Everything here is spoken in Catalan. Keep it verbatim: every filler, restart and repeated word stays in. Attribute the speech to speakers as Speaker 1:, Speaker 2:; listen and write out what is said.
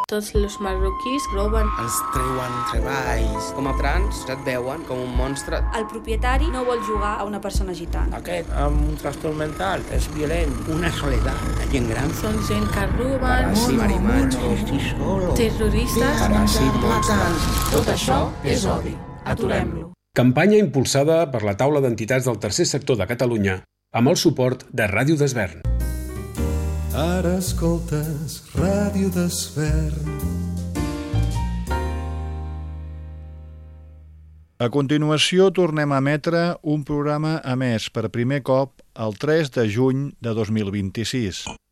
Speaker 1: Tots els marroquís roben.
Speaker 2: Els treuen treballs. Com a trans et veuen com un monstre.
Speaker 3: El propietari no vol jugar a una persona gitana.
Speaker 4: Aquest amb un trastorn mental és violent.
Speaker 5: Una soledat, la gent gran.
Speaker 1: Són gent que roben,
Speaker 2: Marimatxos,
Speaker 1: terroristes,
Speaker 2: matant.
Speaker 1: Tot això és odi. Aturem-lo.
Speaker 6: Campanya impulsada per la taula d'entitats del tercer sector de Catalunya amb el suport de Ràdio Desvern.
Speaker 7: Ara escoltes Ràdio Desvern.
Speaker 8: A continuació tornem a emetre un programa emès per primer cop el tres de juny de dos mil vint-i-sis.